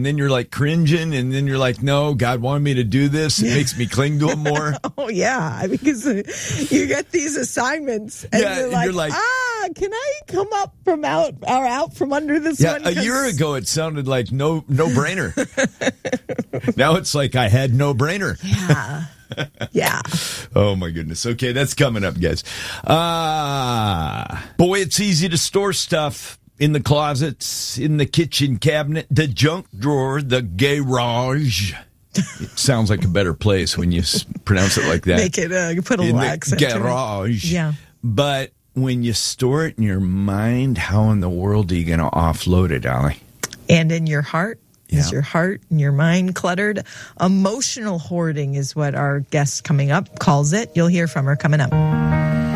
then you're like cringing, and then you're like, no, God wanted me to do this. It makes me cling to him more. Oh, yeah, because you get these assignments, and you're like, can I come up from out from under this one? A year ago, it sounded like no brainer. Now it's like I had no brainer. Yeah. Yeah. Oh, my goodness. Okay, that's coming up, guys. Boy, it's easy to store stuff in the closets, in the kitchen cabinet, the junk drawer, the garage. It sounds like a better place when you pronounce it like that. Make it, put a little accent. Garage. Yeah. But when you store it in your mind, how in the world are you going to offload it, Allie? And in your heart? Is your heart and your mind cluttered? Emotional hoarding is what our guest coming up calls it. You'll hear from her coming up.